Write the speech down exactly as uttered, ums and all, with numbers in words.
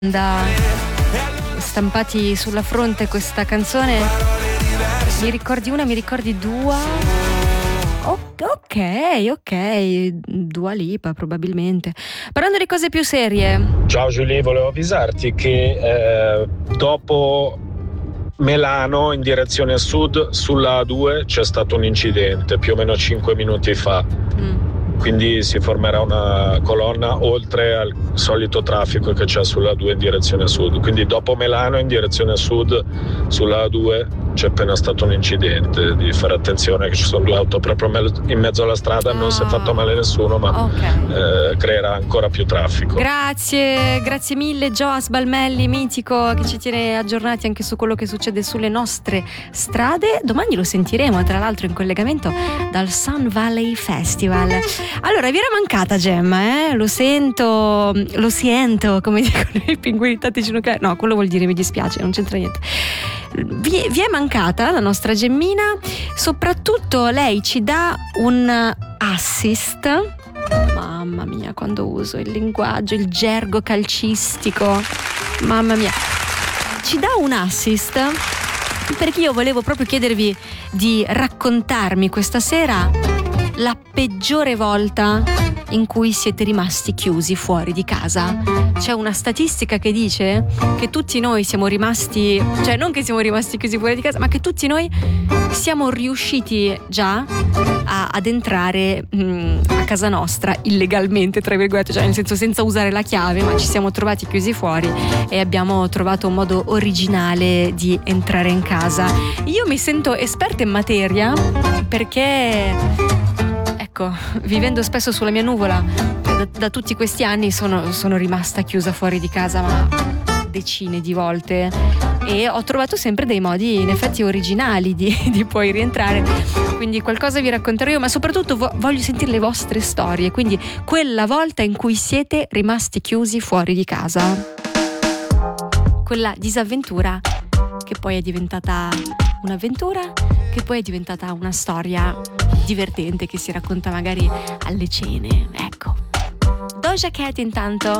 da stampati sulla fronte questa canzone. Mi ricordi una, mi ricordi Dua? Oh, ok, ok, Dua Lipa probabilmente. Parlando di cose più serie. Ciao Giulia, volevo avvisarti che eh, dopo Melano in direzione sud sulla A due c'è stato un incidente più o meno cinque minuti fa. Mm. Quindi si formerà una colonna oltre al solito traffico che c'è sulla A due in direzione sud. Quindi dopo Melano in direzione sud sulla A due c'è appena stato un incidente, di fare attenzione che ci sono due auto proprio in mezzo alla strada. Non si è fatto male nessuno, ma okay. eh, creerà ancora più traffico. Grazie, grazie mille Joas Balmelli, mitico, che ci tiene aggiornati anche su quello che succede sulle nostre strade. Domani lo sentiremo tra l'altro in collegamento dal Sun Valley Festival. Allora, vi era mancata Gemma, eh? Lo sento, lo sento, come dicono i pinguini tattici nucleari. No, quello vuol dire mi dispiace, non c'entra niente. Vi, vi è mancata la nostra Gemmina, soprattutto lei ci dà un assist. Mamma mia, quando uso il linguaggio, il gergo calcistico, mamma mia, ci dà un assist perché io volevo proprio chiedervi di raccontarmi questa sera la peggiore volta in cui siete rimasti chiusi fuori di casa. C'è una statistica che dice che tutti noi siamo rimasti, cioè non che siamo rimasti chiusi fuori di casa, ma che tutti noi siamo riusciti già a, ad entrare mh, a casa nostra illegalmente, tra virgolette, cioè nel senso senza usare la chiave, ma ci siamo trovati chiusi fuori e abbiamo trovato un modo originale di entrare in casa. Io mi sento esperta in materia perché, ecco, vivendo spesso sulla mia nuvola da, da tutti questi anni sono, sono rimasta chiusa fuori di casa ma decine di volte e ho trovato sempre dei modi in effetti originali di, di poi rientrare. Quindi qualcosa vi racconterò io, ma soprattutto vo- voglio sentire le vostre storie, quindi quella volta in cui siete rimasti chiusi fuori di casa, quella disavventura che poi è diventata un'avventura, che poi è diventata una storia divertente che si racconta magari alle cene. Ecco, Doja Cat intanto